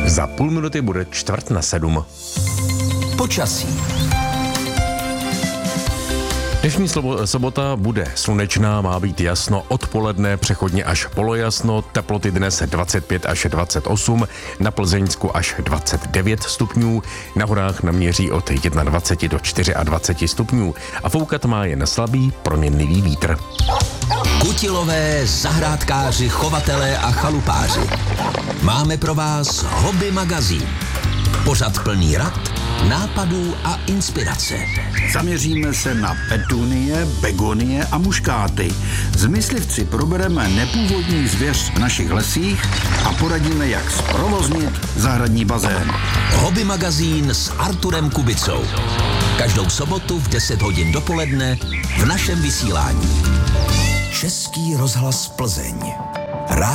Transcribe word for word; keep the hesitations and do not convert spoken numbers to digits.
Za půl minuty bude čtvrt na sedm. Počasí. Dnešní sobota bude slunečná, má být jasno, odpoledne přechodně až polojasno, teploty dnes dvacet pět až dvacet osm, na Plzeňsku až dvacet devět stupňů, na horách naměří od dvacet jedna do dvacet čtyři stupňů a foukat má jen slabý proměnlivý vítr. Kutilové, zahrádkáři, chovatelé a chalupáři. Máme pro vás Hobby magazín. Pořad plný rad, nápadů a inspirace. Zaměříme se na petunie, begonie a muškáty. S myslivci probereme nepůvodní zvěř v našich lesích a poradíme, jak zprovoznit zahradní bazén. Hobby magazín s Arturem Kubicou. Každou sobotu v deset hodin dopoledne v našem vysílání. Český rozhlas Plzeň.